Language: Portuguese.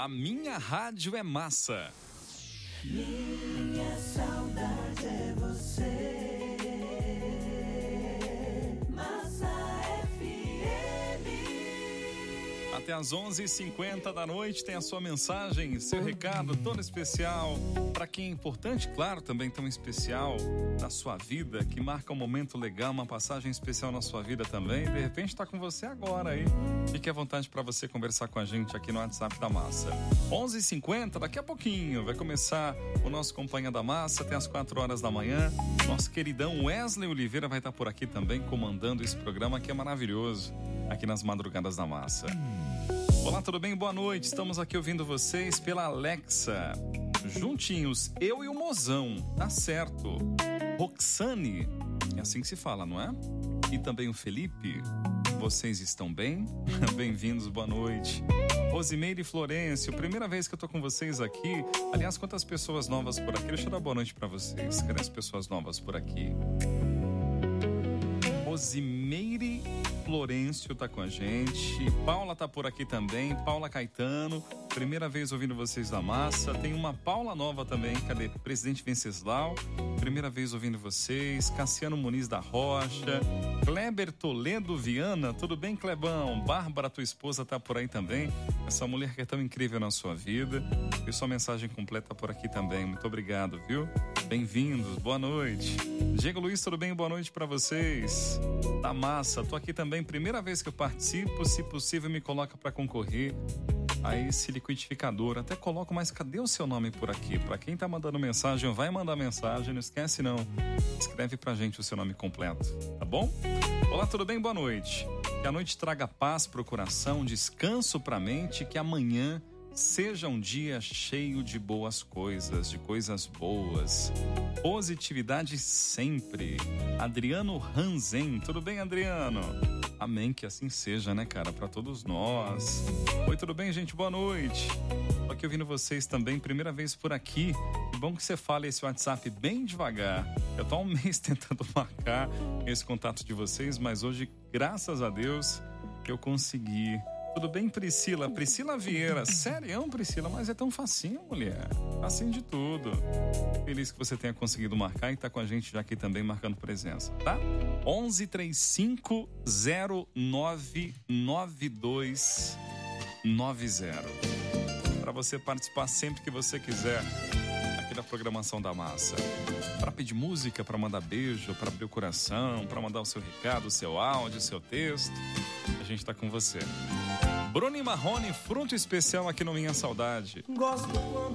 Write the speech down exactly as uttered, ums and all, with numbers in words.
A minha rádio é massa. Minha saudade é você. Massa F M. Até às onze e cinquenta da noite tem a sua mensagem, seu recado todo especial. Para quem é importante, claro, também tão especial na sua vida, que marca um momento legal, uma passagem especial na sua vida também. De repente está com você agora aí. Fique à vontade para você conversar com a gente aqui no WhatsApp da Massa. onze e cinquenta, daqui a pouquinho, vai começar o nosso Companhia da Massa até as quatro horas da manhã. Nosso queridão Wesley Oliveira vai estar por aqui também, comandando esse programa que é maravilhoso, aqui nas Madrugadas da Massa. Olá, tudo bem? Boa noite. Estamos aqui ouvindo vocês pela Alexa. Juntinhos, eu e o Mozão. Tá certo. Roxane, é assim que se fala, não é? E também o Felipe. Vocês estão bem? Bem-vindos, boa noite. Rosimeire e Florencio, primeira vez que eu tô com vocês aqui. Aliás, quantas pessoas novas por aqui? Deixa eu dar boa noite pra vocês. Cadê as pessoas novas por aqui? Rosimeire Florencio tá com a gente. Paula tá por aqui também. Paula Caetano, primeira vez ouvindo vocês da Massa. Tem uma Paula nova também. Cadê? Presidente Venceslau, primeira vez ouvindo vocês. Cassiano Muniz da Rocha. Kleber Toledo Viana, tudo bem, Clebão? Bárbara, tua esposa, tá por aí também. Essa mulher que é tão incrível na sua vida. E sua mensagem completa por aqui também. Muito obrigado, viu? Bem-vindos, boa noite. Diego Luiz, tudo bem? Boa noite pra vocês. Tá massa, tô aqui também, primeira vez que eu participo. Se possível, me coloca pra concorrer a esse liquidificador. Até coloco, mas cadê o seu nome por aqui? Pra quem tá mandando mensagem, vai mandar mensagem, não esquece não. Escreve pra gente o seu nome completo, tá bom? Olá, tudo bem? Boa noite. Que a noite traga paz pro coração, descanso pra mente, que amanhã seja um dia cheio de boas coisas, de coisas boas. Positividade sempre. Adriano Ranzen. Tudo bem, Adriano? Amém, que assim seja, né, cara? Pra todos nós. Oi, tudo bem, gente? Boa noite. Tô aqui ouvindo vocês também, primeira vez por aqui. Que bom que você fala esse WhatsApp bem devagar. Eu tô há um mês tentando marcar esse contato de vocês, mas hoje, graças a Deus, eu consegui. Tudo bem, Priscila? Priscila Vieira. Sério, Priscila, mas é tão facinho, mulher. Facinho de tudo. Feliz que você tenha conseguido marcar e tá com a gente já aqui também marcando presença, tá? onze trinta e cinco zero nove nove dois nove zero. Para você participar sempre que você quiser aqui da programação da Massa. Para pedir música, para mandar beijo, para abrir o coração, para mandar o seu recado, o seu áudio, o seu texto. A gente tá com você. Bruno e Marrone, fruto especial aqui no Minha Saudade. Gosto quando